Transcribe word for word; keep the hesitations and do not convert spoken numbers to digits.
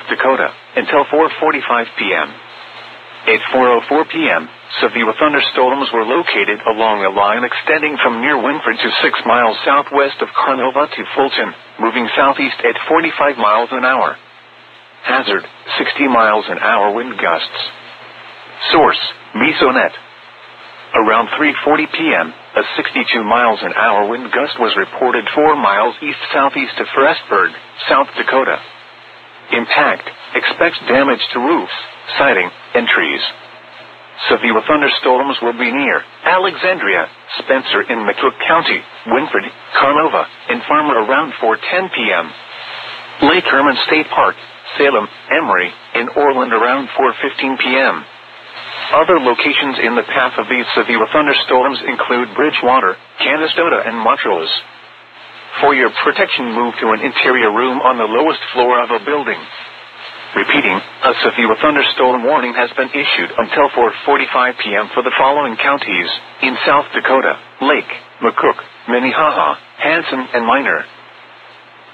Dakota, until four forty-five p.m. At four oh four p.m., severe thunderstorms were located along a line extending from near Winford to six miles southwest of Carnova to Fulton, moving southeast at forty-five miles an hour. Hazard, sixty miles an hour wind gusts. Source, Mesonet. Around three forty p.m., a sixty-two miles an hour wind gust was reported four miles east-southeast of Frostburg, South Dakota. Impact, expects damage to roofs, siding, and trees. Severe thunderstorms will be near Alexandria, Spencer in McCook County, Winford, Carnova, and Farmer around four ten p.m. Lake Herman State Park, Salem, Emory, and Orland around four fifteen p.m. Other locations in the path of these severe thunderstorms include Bridgewater, Canastota, and Montrose. For your protection, move to an interior room on the lowest floor of a building. Repeating, a severe thunderstorm warning has been issued until four forty-five p.m. for the following counties in South Dakota: Lake, McCook, Minnehaha, Hanson, and Minor.